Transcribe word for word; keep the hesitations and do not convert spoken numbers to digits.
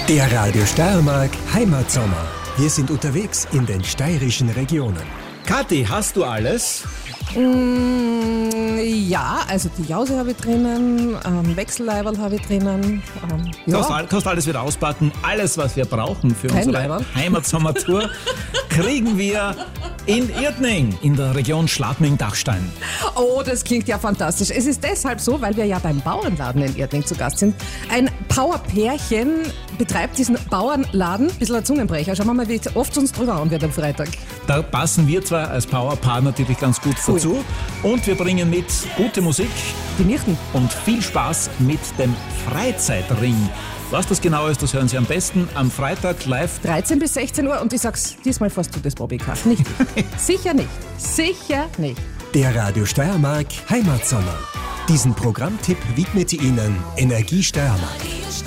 Der Radio Steiermark Heimatsommer. Wir sind unterwegs in den steirischen Regionen. Kathi, hast du alles? Mm, ja, also die Jause habe ich drinnen, ähm, Wechselleiberl habe ich drinnen. Ähm, ja. Kannst, all, kannst alles wieder auspacken. Alles, was wir brauchen für Kein unsere Leiberl. Heimatsommertour, kriegen wir in Irtning, in der Region Schladming-Dachstein. Oh, das klingt ja fantastisch. Es ist deshalb so, weil wir ja beim Bauernladen in Irtning zu Gast sind. Ein Powerpärchen betreibt diesen Bauernladen. Ein bisschen ein Zungenbrecher. Schauen wir mal, wie oft uns drüber hauen wird am Freitag. Da passen wir zwar als Powerpaar natürlich ganz gut Cool. dazu. Und wir bringen mit gute Musik Die Nichten. und viel Spaß mit dem Freizeitring. Was das genau ist, das hören Sie am besten am Freitag live. dreizehn bis sechzehn Uhr und ich sag's, diesmal fährst du das Bobbycar. Nicht ich. Sicher nicht. Sicher nicht. Der Radio Steiermark Heimatsommer. Diesen Programmtipp widmet Ihnen Energie Steiermark.